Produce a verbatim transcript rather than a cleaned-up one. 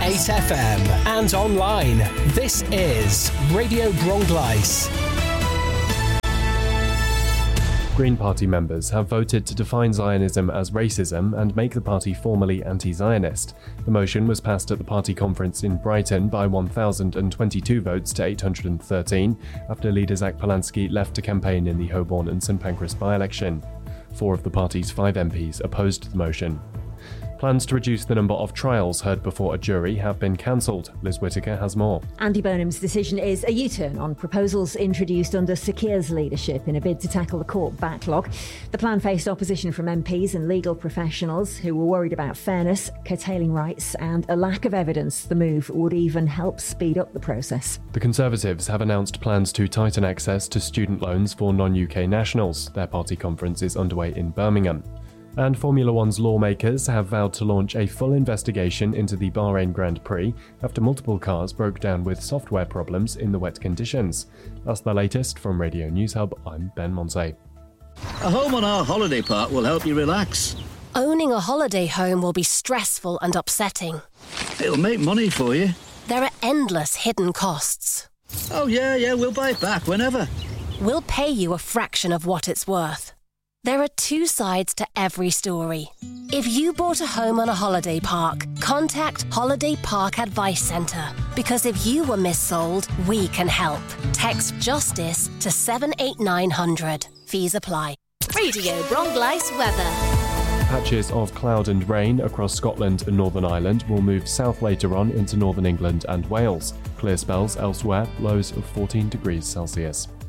eight F M and online. This is Radio Bronglais. Green Party members have voted to define Zionism as racism and make the party formally anti-Zionist. The motion was passed at the party conference in Brighton by one thousand twenty-two votes to eight hundred thirteen after leader Zach Polanski left to campaign in the Holborn and St Pancras by-election. Four of the party's five M Ps opposed the motion. Plans to reduce the number of trials heard before a jury have been cancelled. Liz Whittaker has more. Andy Burnham's decision is a U-turn on proposals introduced under Sir Keir's leadership in a bid to tackle the court backlog. The plan faced opposition from M Ps and legal professionals who were worried about fairness, curtailing rights and a lack of evidence the move would even help speed up the process. The Conservatives have announced plans to tighten access to student loans for non-U K nationals. Their party conference is underway in Birmingham. And Formula One's lawmakers have vowed to launch a full investigation into the Bahrain Grand Prix after multiple cars broke down with software problems in the wet conditions. That's the latest from Radio News Hub. I'm Ben Monte. A home on our holiday park will help you relax. Owning a holiday home will be stressful and upsetting. It'll make money for you. There are endless hidden costs. Oh yeah, yeah, we'll buy it back whenever. We'll pay you a fraction of what it's worth. There are two sides to every story. If you bought a home on a holiday park, contact Holiday Park Advice Centre. Because if you were missold, we can help. Text JUSTICE to seven eight nine hundred. Fees apply. Radio Bronglais weather. Patches of cloud and rain across Scotland and Northern Ireland will move south later on into northern England and Wales. Clear spells elsewhere, lows of fourteen degrees Celsius.